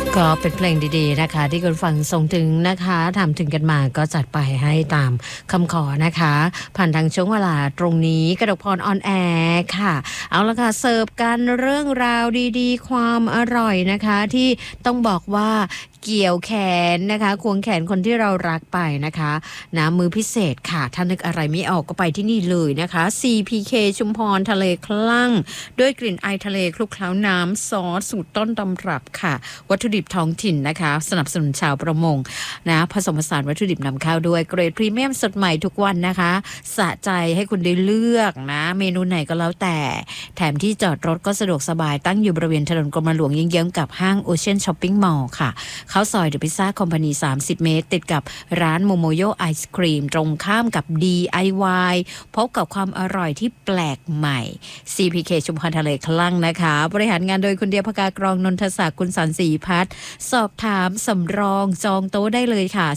ก็เป็นเพลงดีๆนะคะที่คุณฟังส่งถึงนะคะถามถึงกันมาก็จัดไปให้ตามคำขอนะคะผ่านทางช่วงเวลาตรงนี้กนกพรออนแอร์ค่ะเอาละค่ะเสิร์ฟกันเรื่องราวดีๆความอร่อยนะคะที่ต้องบอกว่าเกี่ยวแขนนะคะควงแขนคนที่เรารักไปนะคะนะมือพิเศษค่ะถ้านึกอะไรไม่ออกก็ไปที่นี่เลยนะคะ CPK ชุมพรทะเลคลั่งด้วยกลิ่นไอทะเลคลุกเคล้าน้ำซอสสูตรต้นตำรับค่ะวัตถุดิบท้องถิ่นนะคะสนับสนุนชาวประมงนะผสมผสานวัตถุดิบนำเข้าด้วยเกรดพรีเมียมสดใหม่ทุกวันนะคะสะใจให้คุณได้เลือกนะเมนูไหนก็แล้วแต่แถมที่จอดรถก็สะดวกสบายตั้งอยู่บริเวณถนนกรมหลวงเยื้องๆกับห้างโอเชียนช้อปปิ้งมอลล์ค่ะเข้าซอยเดอะพิซซ่าคอมพานี30 เมตรติดกับร้านโมโมโยไอศครีมตรงข้ามกับ DIY พบกับความอร่อยที่แปลกใหม่ CPK ชุมพรทะเลคลั่งนะคะบริหารงานโดยคุณเดียภกากรองนนทศักดิ์คุณสันสีพัฒน์สอบถามสำรองจองโต๊ะได้เลยค่ะ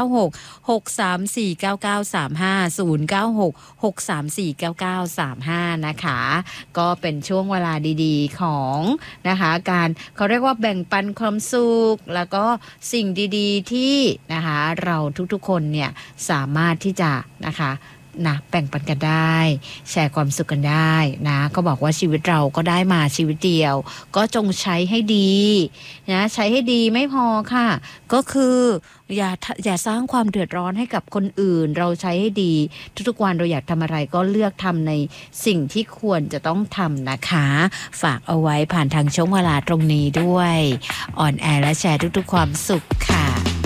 0966349935 นะคะก็เป็นช่วงเวลาดีๆของนะคะการเขาเรียกว่าแบ่งปันความสุขแล้วก็สิ่งดีๆที่นะคะเราทุกๆคนเนี่ยสามารถที่จะนะคะนะแบ่งปันกันได้แชร์ความสุขกันได้นะก็บอกว่าชีวิตเราก็ได้มาชีวิตเดียวก็จงใช้ให้ดีนะใช้ให้ดีไม่พอค่ะก็คืออย่าสร้างความเดือดร้อนให้กับคนอื่นเราใช้ให้ดีทุกๆวันเราอยากทำอะไรก็เลือกทำในสิ่งที่ควรจะต้องทำนะคะฝากเอาไว้ผ่านทางช่วงเวลาตรงนี้ด้วยออนแอร์และแชร์ทุกๆความสุขค่ะ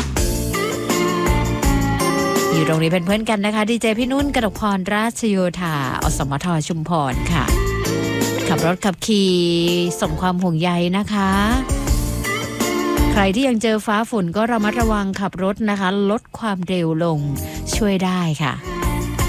อยู่ตรงนี้เป็นเพื่อนกันนะคะดีเจพี่นุ่นกนกพรราชโยธาอสมทชุมพรค่ะขับรถขับขี่ส่งความห่วงใยนะคะใครที่ยังเจอฟ้าฝนก็ระมัดระวังขับรถนะคะลดความเร็วลงช่วยได้ค่ะ